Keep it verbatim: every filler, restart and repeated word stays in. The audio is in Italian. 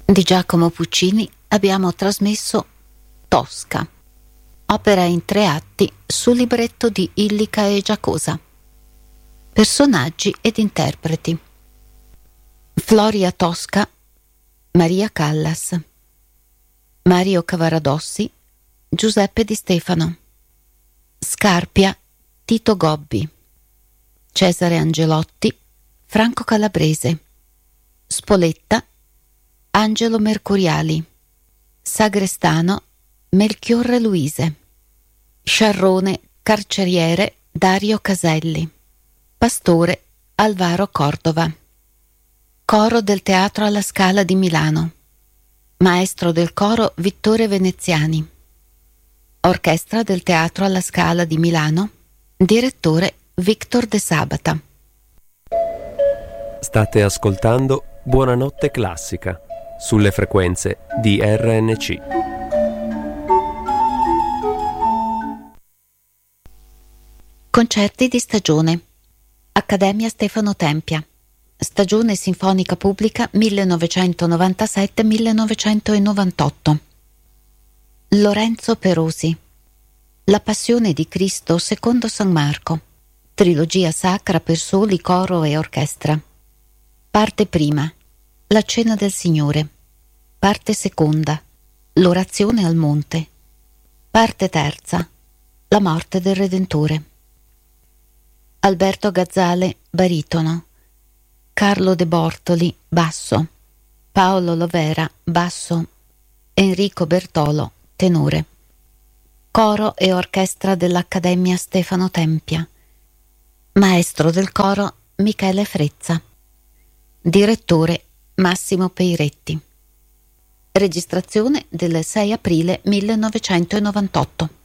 Di Giacomo Puccini abbiamo trasmesso Tosca, opera in tre atti su libretto di Illica e Giacosa. Personaggi ed interpreti: Floria Tosca, Maria Callas; Mario Cavaradossi, Giuseppe Di Stefano; Scarpia, Tito Gobbi; Cesare Angelotti, Franco Calabrese; Spoletta, Angelo Mercuriali; Sagrestano, Melchiorre Luise; Sciarrone carceriere, Dario Caselli; Pastore, Alvaro Cordova. Coro del Teatro alla Scala di Milano. Maestro del coro Vittore Veneziani. Orchestra del Teatro alla Scala di Milano. Direttore Victor De Sabata. State ascoltando Buonanotte Classica sulle frequenze di R N C. Concerti di stagione. Accademia Stefano Tempia. Stagione sinfonica pubblica millenovecentonovantasette millenovecentonovantotto. Lorenzo Perosi. La Passione di Cristo secondo San Marco. Trilogia sacra per soli, coro e orchestra. Parte prima. La Cena del Signore. Parte seconda. L'Orazione al Monte. Parte terza. La Morte del Redentore. Alberto Gazzale, baritono. Carlo De Bortoli, basso. Paolo Lovera, basso. Enrico Bertolo, tenore. Coro e orchestra dell'Accademia Stefano Tempia. Maestro del coro Michele Frezza. Direttore Massimo Peiretti. Registrazione del sei aprile millenovecentonovantotto.